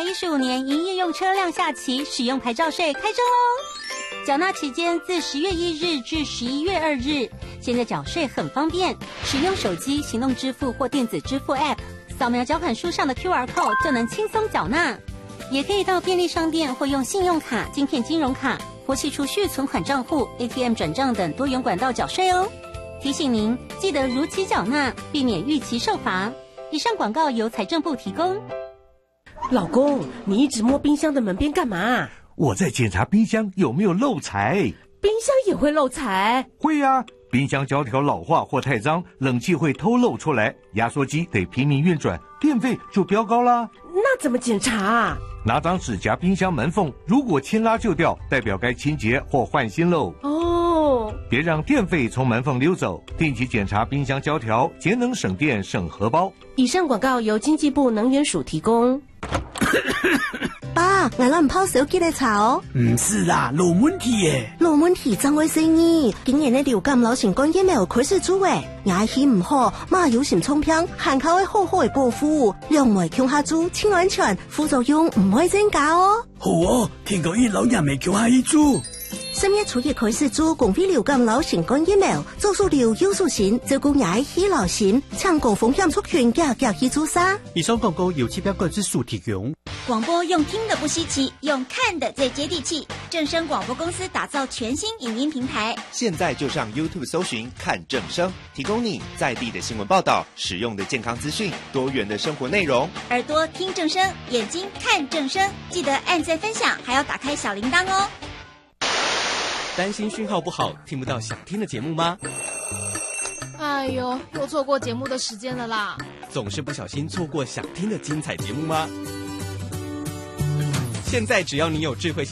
2015年营业用车辆下期使用牌照税开征喽！缴纳期间自10月1日至11月2日。现在缴税很方便，使用手机行动支付或电子支付 App， 扫描缴款书上的 QR code 就能轻松缴纳。也可以到便利商店或用信用卡、晶片金融卡或系储蓄存款账户、ATM 转账等多元管道缴税哦。提醒您，记得如期缴纳，避免逾期受罚。以上广告由财政部提供。 老公，你一直摸冰箱的门边干嘛？ 我在检查冰箱有没有漏财。 冰箱也会漏财？ 会啊，冰箱胶条老化或太脏，冷气会偷漏出来，压缩机得拼命运转，电费就飙高啦。 那怎么检查啊？ 拿张纸夹冰箱门缝，如果牵拉就掉，代表该清洁或换新喽。 哦， 别让电费从门缝溜走，定期检查冰箱胶条，节能省电省荷包。 以上广告由经济部能源署提供。 爸，我唔泡手機嚟查哦。 唔是啦，老問題耶。 老問題怎回事呢？今年的流感流行感染沒有開始做誒，牙氣唔好，媽有閃沖片，限口會好好嘅保護，兩枚強下做，清安全，副作用唔會增加哦。 好哦，聽講一老人未強下一做。 3月初一開始做公費流感流行感染苗，做數療優數線，照顧牙氣流行，搶高風險族群嘅去做啥？ 以上廣告由7標管制署提供。 廣播用聽的不稀奇，用看的最接地氣。正聲廣播公司打造全新影音平台， 現在就上 YouTube 搜尋看正聲，提供你在地的新聞報道、實用的健康資訊、多元的生活內容。 耳朵聽正聲，眼睛看正聲，記得按讚分享，還要打開小鈴鐺哦。 擔心訊號不好，聽不到想聽的節目嗎？ 哎呦，又錯過節目的時間了啦！ 總是不小心錯過想聽的精彩節目嗎？現在只要你有智慧